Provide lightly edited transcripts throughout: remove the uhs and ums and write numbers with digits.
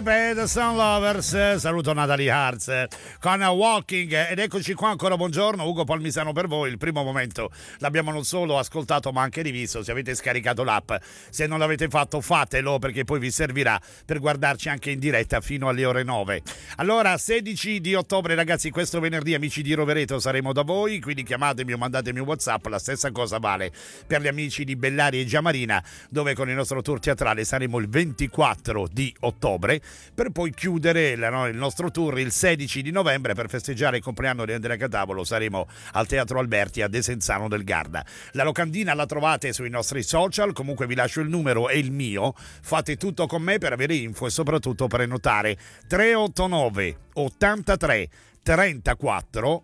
Sun Lovers, saluto Natalie Hartz con Walking, ed eccoci qua ancora, buongiorno, Ugo Palmisano per voi. Il primo momento l'abbiamo non solo ascoltato ma anche rivisto. Se avete scaricato l'app, se non l'avete fatto fatelo, perché poi vi servirà per guardarci anche in diretta fino alle ore 9. Allora, 16 di ottobre ragazzi, questo venerdì amici di Rovereto saremo da voi, quindi chiamatemi o mandatemi un WhatsApp. La stessa cosa vale per gli amici di Bellari e Giamarina, dove con il nostro tour teatrale saremo il 24 di ottobre, per poi chiudere il nostro tour il 16 di novembre per festeggiare il compleanno di Andrea Catavolo. Saremo al Teatro Alberti a Desenzano del Garda. La locandina la trovate sui nostri social, comunque vi lascio il numero e il mio, fate tutto con me per avere info e soprattutto prenotare. 389 83 34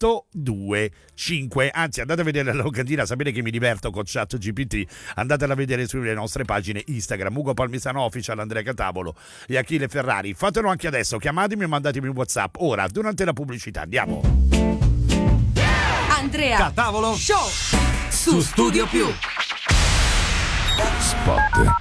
825. Anzi, andate a vedere la locandina, sapete che mi diverto con ChatGPT, andatela a vedere sulle nostre pagine Instagram, Ugo Palmisano Official, Andrea Catavolo e Achille Ferrari. Fatelo anche adesso, chiamatemi e mandatemi un WhatsApp ora durante la pubblicità. Andiamo. Andrea Catavolo Show su Studio Più. Spot.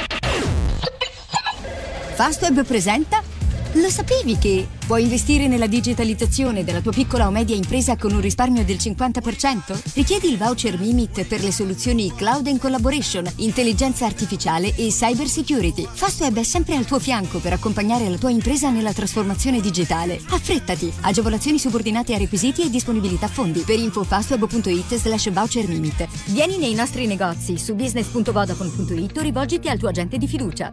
Fastweb presenta. Lo sapevi che puoi investire nella digitalizzazione della tua piccola o media impresa con un risparmio del 50%? Richiedi il voucher Mimit per le soluzioni Cloud and Collaboration, intelligenza artificiale e cyber security. Fastweb è sempre al tuo fianco per accompagnare la tua impresa nella trasformazione digitale. Affrettati! Agevolazioni subordinate a requisiti e disponibilità fondi. Per info fastweb.it/voucher Mimit. Vieni nei nostri negozi su business.vodafone.it o rivolgiti al tuo agente di fiducia.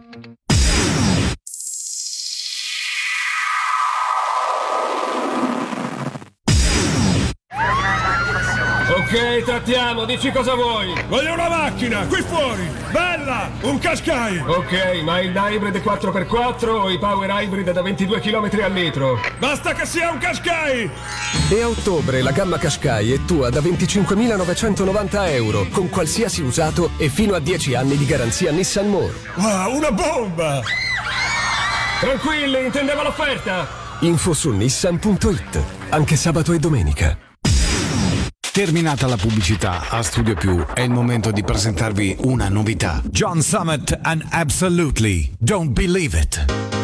Ok, trattiamo, dici cosa vuoi. Voglio una macchina, qui fuori, bella, un Qashqai. Ok, ma il hybrid 4x4 o i power hybrid da 22 km al litro? Basta che sia un Qashqai. E a ottobre la gamma Qashqai è tua da 25.990 euro, con qualsiasi usato e fino a 10 anni di garanzia Nissan More. Wow, una bomba. Tranquilli, intendevo l'offerta. Info su nissan.it, anche sabato e domenica. Terminata la pubblicità, a Studio Più è il momento di presentarvi una novità. John Summit and Absolutely Don't Believe It.